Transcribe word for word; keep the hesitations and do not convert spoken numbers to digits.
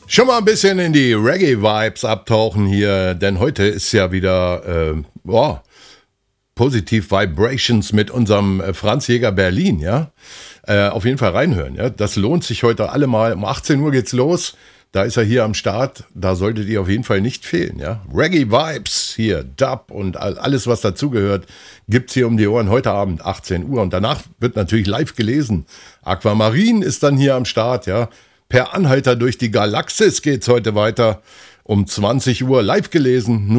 Schon mal ein bisschen in die Reggae-Vibes abtauchen hier, denn heute ist ja wieder äh, boah, Positiv Vibrations mit unserem äh, Franz Jäger Berlin, ja. Äh, auf jeden Fall reinhören, ja. Das lohnt sich heute alle mal. Um achtzehn Uhr geht's los. Da ist er hier am Start. Da solltet ihr auf jeden Fall nicht fehlen, ja. Reggae-Vibes hier, Dub und alles, was dazugehört, gibt's hier um die Ohren heute Abend, achtzehn Uhr. Und danach wird natürlich live gelesen. Aquamarin ist dann hier am Start, ja. Per Anhalter durch die Galaxis geht's heute weiter. Um zwanzig Uhr live gelesen.